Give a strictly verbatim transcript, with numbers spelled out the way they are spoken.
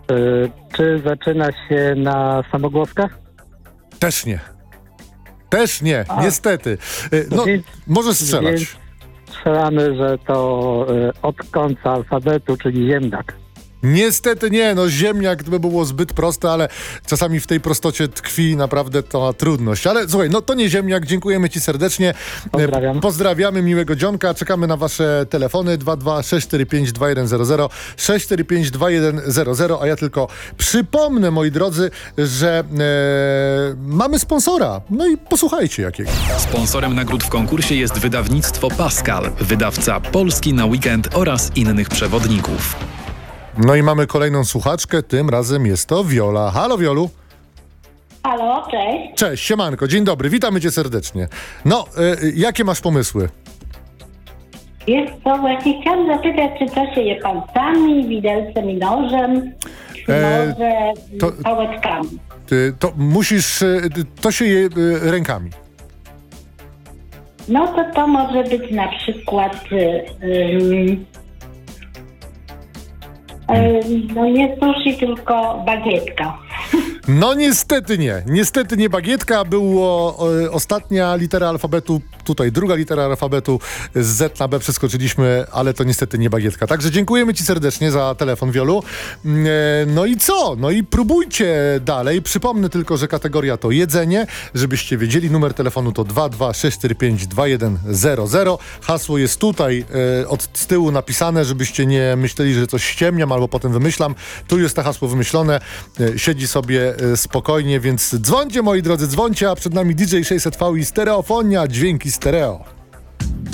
Y, czy zaczyna się na samogłoskach? Też nie. Też nie, A. niestety. Y, No, Więc- możesz strzelać. Więc strzelamy, że to y, od końca alfabetu, czyli ziemniak. Niestety nie, no ziemniak to by było zbyt proste, ale czasami w tej prostocie tkwi naprawdę ta trudność. Ale słuchaj, no to nie ziemniak, dziękujemy ci serdecznie. Pozdrawiam. E, Pozdrawiamy, miłego dzionka, czekamy na wasze telefony dwa dwa sześć cztery pięć dwa jeden zero zero, sześć cztery pięć dwa jeden zero zero, a ja tylko przypomnę, moi drodzy, że e, mamy sponsora. No i posłuchajcie jakiego. Sponsorem nagród w konkursie jest wydawnictwo Pascal, wydawca Polski na weekend oraz innych przewodników. No i mamy kolejną słuchaczkę, tym razem jest to Wiola. Halo Wiolu. Halo, cześć. Cześć, siemanko, dzień dobry, witamy cię serdecznie. No, y, jakie masz pomysły? Jest to właśnie, chciałam zapytać, czy to się je palcami, widelcem i nożem, czy E, może to- pałeczkami. Ty, to musisz, y, to się je y, rękami. No to to może być na przykład y, ym, y, no nie sushi, tylko bagietka. No niestety nie, niestety nie bagietka, było y, ostatnia litera alfabetu, tutaj druga litera alfabetu, z Z na B przeskoczyliśmy, ale to niestety nie bagietka. Także dziękujemy ci serdecznie za telefon, Wiolu. Y, no i co? No i próbujcie dalej. Przypomnę tylko, że kategoria to jedzenie, żebyście wiedzieli, numer telefonu to dwa dwa sześć cztery pięć dwa jeden zero zero. Hasło jest tutaj y, od z tyłu napisane, żebyście nie myśleli, że coś ściemniam albo potem wymyślam. Tu jest to hasło wymyślone, y, siedzi sobie y, spokojnie, więc dzwońcie, moi drodzy, dzwońcie, a przed nami D J sześćset V i stereofonia, dźwięki stereo.